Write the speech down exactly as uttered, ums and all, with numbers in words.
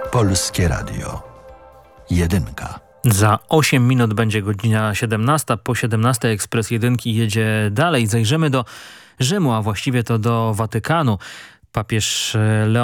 Polskie Radio. Jedynka. Za osiem minut będzie godzina siedemnasta. Po siedemnastej Ekspres Jedynki jedzie dalej. Zajrzymy do Rzymu, a właściwie to do Watykanu. Papież Leon